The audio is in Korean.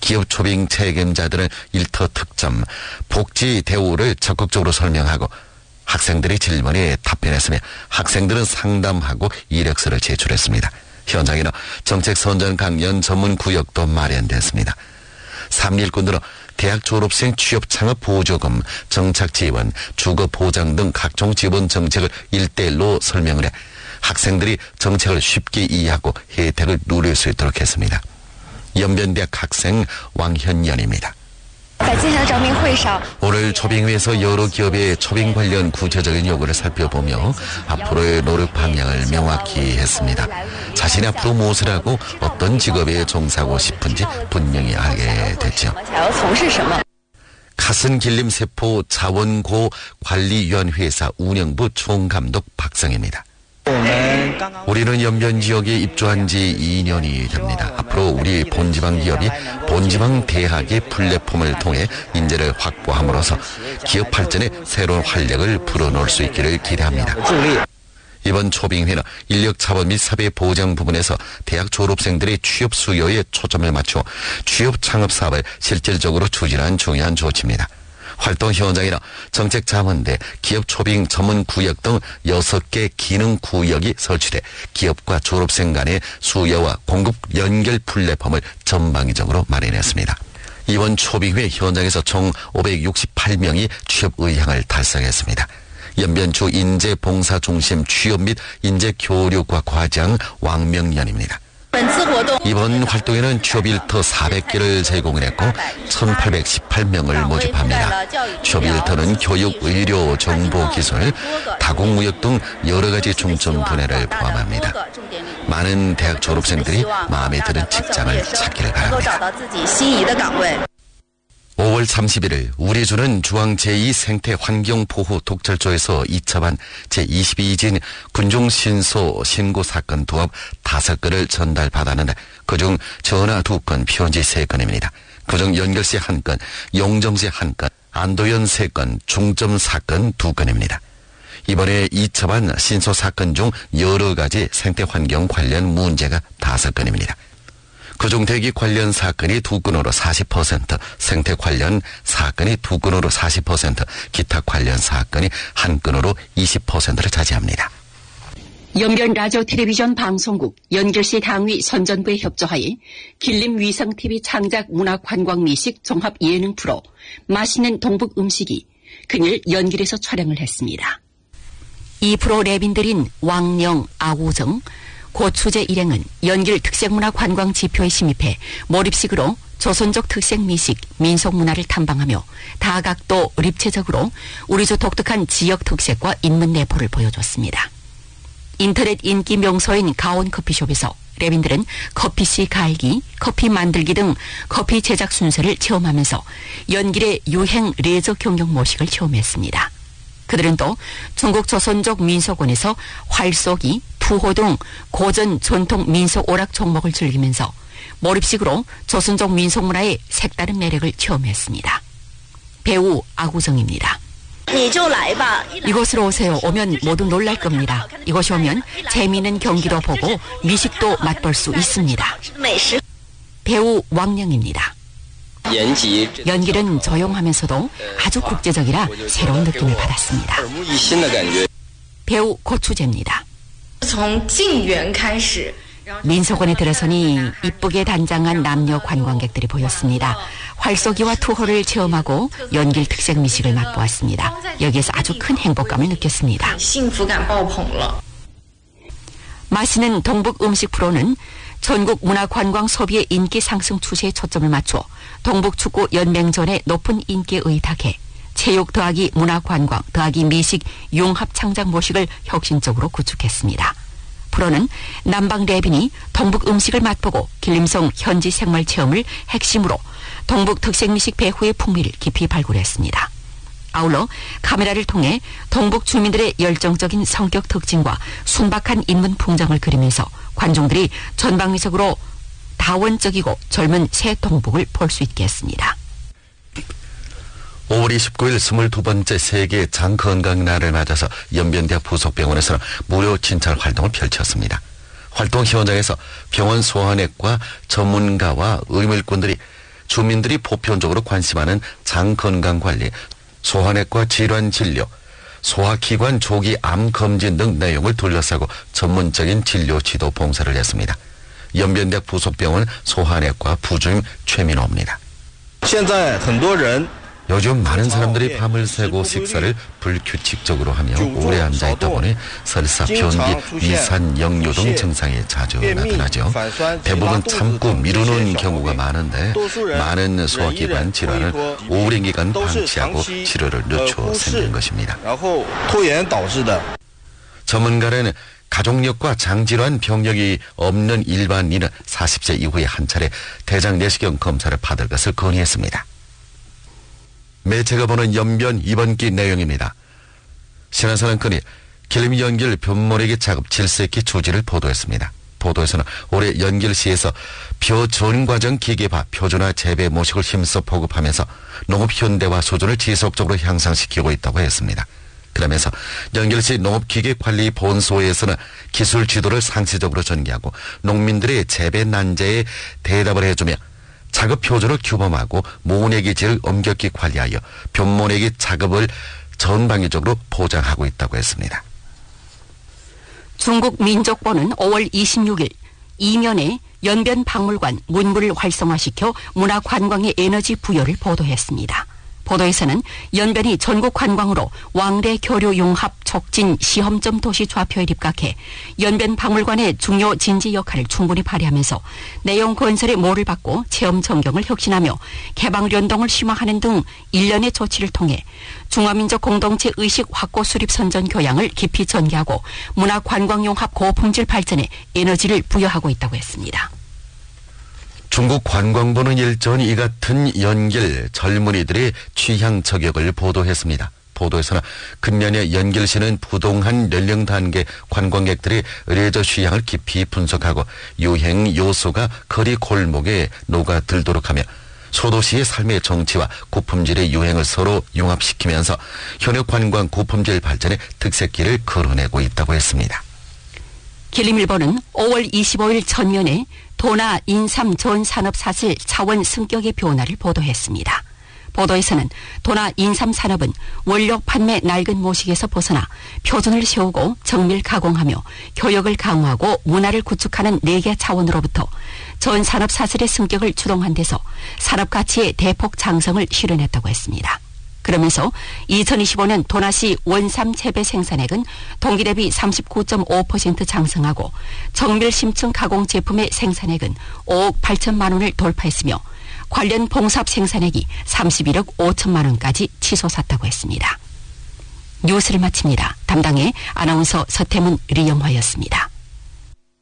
기업 초빙 책임자들은 일터 특점, 복지 대우를 적극적으로 설명하고 학생들의 질문에 답변했으며 학생들은 상담하고 이력서를 제출했습니다. 현장에는 정책 선전 강연 전문 구역도 마련됐습니다. 3.1군으로 대학 졸업생 취업 창업 보조금, 정착 지원, 주거 보장 등 각종 지원 정책을 1대1로 설명을 해 학생들이 정책을 쉽게 이해하고 혜택을 누릴 수 있도록 했습니다. 연변대학 학생 왕현연입니다. 오늘 초빙회에서 여러 기업의 초빙 관련 구체적인 요구를 살펴보며 앞으로의 노력 방향을 명확히 했습니다. 자신이 앞으로 무엇을 하고 어떤 직업에 종사하고 싶은지 분명히 알게 됐죠. 가슴길림세포 자원고 관리위원회사 운영부 총감독 박성입니다. 우리는 연변 지역에 입주한 지 2년이 됩니다. 앞으로 우리 본지방 기업이 본지방 대학의 플랫폼을 통해 인재를 확보함으로써 기업 발전에 새로운 활력을 불어넣을 수 있기를 기대합니다. 이번 초빙회는 인력 차원 및 사회 보장 부분에서 대학 졸업생들의 취업 수요에 초점을 맞추어 취업 창업 사업을 실질적으로 추진한 중요한 조치입니다. 활동 현장에는 정책 자문대, 기업 초빙 전문 구역 등 6개 기능 구역이 설치돼 기업과 졸업생 간의 수요와 공급 연결 플랫폼을 전방위적으로 마련했습니다. 이번 초빙회 현장에서 총 568명이 취업 의향을 달성했습니다. 연변주 인재봉사중심 취업 및 인재교류과 과장 왕명연입니다. 이번 활동에는 취업 일터 400개를 제공을 했고 1,818명을 모집합니다. 취업 일터는 교육, 의료, 정보, 기술, 다공무역 등 여러 가지 중점 분야를 포함합니다. 많은 대학 졸업생들이 마음에 드는 직장을 찾기를 바랍니다. 5월 31일 우리 주는 중앙 제2생태환경보호 독철조에서 이첩한 제22진 군중신소 신고 사건 도합 5건을 전달받았는데 그중 전화 2건, 편지 3건입니다. 그중 연결시 1건, 용정시 1건, 안도연 3건, 중점 사건 2건입니다. 이번에 이첩한 신소 사건 중 여러 가지 생태환경 관련 문제가 5건입니다. 그중 대기 관련 사건이 2건으로 40%, 생태 관련 사건이 2건으로 40%, 기타 관련 사건이 1건으로 20%를 차지합니다. 연변 라디오 텔레비전 방송국 연결시 당위 선전부에 협조하에 길림위성TV 창작 문화관광미식 종합 예능 프로 맛있는 동북 음식이 그날 연길에서 촬영을 했습니다. 이 프로 랩인들인 왕령, 아우정, 고추제 일행은 연길 특색문화 관광 지표에 심입해 몰입식으로 조선족 특색 미식, 민속 문화를 탐방하며 다각도 입체적으로 우리조 독특한 지역 특색과 인문 내포를 보여줬습니다. 인터넷 인기 명소인 가온 커피숍에서 랩인들은 커피씨 갈기, 커피 만들기 등 커피 제작 순서를 체험하면서 연길의 유행 레저 경영 모식을 체험했습니다. 그들은 또 중국 조선족 민속원에서 활쏘기, 투호 등 고전 전통 민속 오락 종목을 즐기면서 몰입식으로 조선족 민속 문화의 색다른 매력을 체험했습니다. 배우 아구정입니다. 이곳으로 오세요. 오면 모두 놀랄 겁니다. 이곳에 오면 재미있는 경기도 보고 미식도 맛볼 수 있습니다. 배우 왕령입니다. 연기는 조용하면서도 아주 국제적이라 새로운 느낌을 받았습니다. 배우 고추제입니다. 민속원에 들어서니 이쁘게 단장한 남녀 관광객들이 보였습니다. 활쏘기와 투호를 체험하고 연길 특색 미식을 맛보았습니다. 여기에서 아주 큰 행복감을 느꼈습니다. 맛있는 동북 음식 프로는 전국 문화관광 소비의 인기 상승 추세에 초점을 맞춰 동북축구 연맹전의 높은 인기에 의탁해 체육 더하기 문화관광 더하기 미식 융합 창작 모식을 혁신적으로 구축했습니다. 프로는 남방 랩인이 동북 음식을 맛보고 길림성 현지 생활 체험을 핵심으로 동북 특색 미식 배후의 풍미를 깊이 발굴했습니다. 아울러 카메라를 통해 동북 주민들의 열정적인 성격 특징과 순박한 인문 풍경을 그리면서 관중들이 전방위적으로 다원적이고 젊은 새 동북을 볼 수 있게 했습니다. 5월 29일 22번째 세계 장건강날을 맞아서 연변대학 부속병원에서는 무료 진찰 활동을 펼쳤습니다. 활동 현장에서 병원 소아내과 전문가와 의물꾼들이 주민들이 보편적으로 관심하는 장 건강 관리, 소화내과 질환 진료, 소화기관 조기 암 검진 등 내용을 둘러싸고 전문적인 진료 지도 봉사를 했습니다. 연변대학 부속병원 소화내과 부주임 최민호입니다. 요즘 많은 사람들이 밤을 새고 식사를 불규칙적으로 하며 오래 앉아있다 보니 설사, 변비, 위산, 역류 등 증상이 자주 나타나죠. 대부분 참고 미루는 경우가 많은데 많은 소화기관 질환을 오랜 기간 방치하고 치료를 늦춰 생긴 것입니다. 전문가는 가족력과 장질환 병력이 없는 일반인은 40세 이후에 한 차례 대장 내시경 검사를 받을 것을 건의했습니다. 매체가 보는 연변 이번기 내용입니다. 신한사는건이 길림 연길 변모내기 작업 질세기 추진을 보도했습니다. 보도에서는 올해 연길시에서 벼 전과정 기계화 표준화 재배 모식을 힘써 보급하면서 농업 현대화 수준을 지속적으로 향상시키고 있다고 했습니다. 그러면서 연길시 농업기계관리본소에서는 기술 지도를 상시적으로 전개하고 농민들의 재배 난제에 대답을 해주며 작업 표준을 규범하고 모내기질을 엄격히 관리하여 변모내기 작업을 전방위적으로 보장하고 있다고 했습니다. 중국 민족본은 5월 26일 이면에 연변박물관 문물을 활성화시켜 문화관광의 에너지 부여를 보도했습니다. 보도에서는 연변이 전국 관광으로 왕래 교류 융합 촉진 시험점 도시 좌표에 입각해 연변 박물관의 중요 진지 역할을 충분히 발휘하면서 내용 건설의 모를 받고 체험 전경을 혁신하며 개방 연동을 심화하는 등 일련의 조치를 통해 중화민족 공동체 의식 확고 수립 선전 교양을 깊이 전개하고 문화 관광 융합 고품질 발전에 에너지를 부여하고 있다고 했습니다. 중국 관광부는 일전이 이 같은 연길 젊은이들의 취향 저격을 보도했습니다. 보도에서는 근년에 연길시는 부동한 연령 단계 관광객들의 레저 취향을 깊이 분석하고 유행 요소가 거리 골목에 녹아들도록 하며 소도시의 삶의 정치와 고품질의 유행을 서로 융합시키면서 현역 관광 고품질 발전의 특색기를 걸어내고 있다고 했습니다. 길림일보는 5월 25일 전면에 도나 인삼 전 산업사슬 차원 승격의 변화를 보도했습니다. 보도에서는 도나 인삼 산업은 원료 판매 낡은 모식에서 벗어나 표준을 세우고 정밀 가공하며 교역을 강화하고 문화를 구축하는 4개 차원으로부터 전 산업사슬의 승격을 주동한 데서 산업가치의 대폭 장성을 실현했다고 했습니다. 그러면서 2025년 도나시 원삼 재배 생산액은 동기 대비 39.5% 장성하고 정밀 심층 가공 제품의 생산액은 5억 8천만 원을 돌파했으며 관련 봉사업 생산액이 31억 5천만 원까지 치솟았다고 했습니다. 뉴스를 마칩니다. 담당의 아나운서 서태문 리영화였습니다.